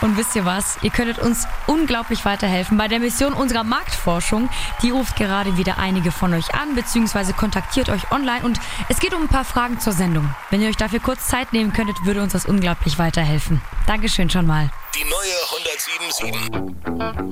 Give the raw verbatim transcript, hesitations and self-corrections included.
Und wisst ihr was? Ihr könntet uns unglaublich weiterhelfen bei der Mission unserer Marktforschung. Die ruft gerade wieder einige von euch an, beziehungsweise kontaktiert euch online. Und es geht um ein paar Fragen zur Sendung. Wenn ihr euch dafür kurz Zeit nehmen könntet, würde uns das unglaublich weiterhelfen. Dankeschön schon mal. Die neue hundertsieben Komma sieben.